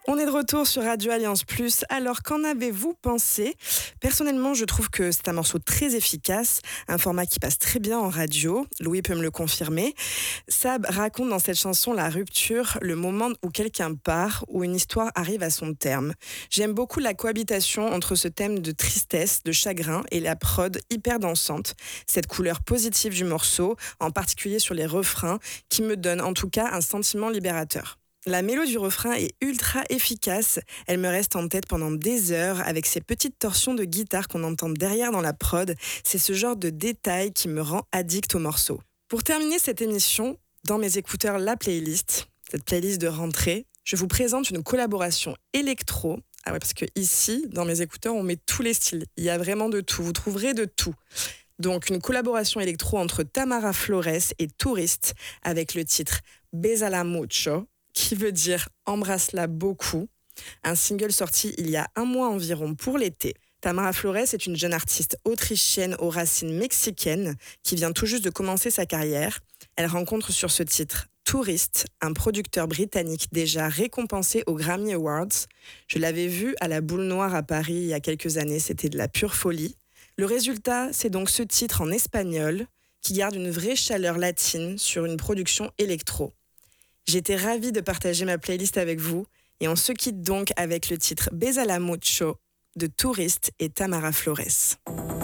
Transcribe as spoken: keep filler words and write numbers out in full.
On est de retour sur Radio Alliance Plus. Alors, qu'en avez-vous pensé ? Personnellement, je trouve que c'est un morceau très efficace, un format qui passe très bien en radio. Louis peut me le confirmer. Sab raconte dans cette chanson la rupture, le moment où quelqu'un part, où une histoire arrive à son terme. J'aime beaucoup la cohabitation entre ce thème de tristesse, de chagrin et la prod hyper dansante. Cette couleur positive du morceau, en particulier sur les refrains, qui me donne en tout cas un sentiment libérateur. La mélodie du refrain est ultra efficace, elle me reste en tête pendant des heures avec ces petites torsions de guitare qu'on entend derrière dans la prod. C'est ce genre de détail qui me rend addict au morceau. Pour terminer cette émission, dans mes écouteurs La Playlist, cette playlist de rentrée, je vous présente une collaboration électro. Ah ouais, parce que ici, dans mes écouteurs, on met tous les styles. Il y a vraiment de tout, vous trouverez de tout. Donc une collaboration électro entre Tamara Flores et Tourist avec le titre Bésala Mucho, qui veut dire « Embrasse-la beaucoup », un single sorti il y a un mois environ pour l'été. Tamara Flores est une jeune artiste autrichienne aux racines mexicaines qui vient tout juste de commencer sa carrière. Elle rencontre sur ce titre Tourist, un producteur britannique déjà récompensé aux Grammy Awards. Je l'avais vu à la Boule Noire à Paris il y a quelques années, c'était de la pure folie. Le résultat, c'est donc ce titre en espagnol qui garde une vraie chaleur latine sur une production électro. J'étais ravie de partager ma playlist avec vous et on se quitte donc avec le titre Bésala Mucho de Tourist et Tamara Flores.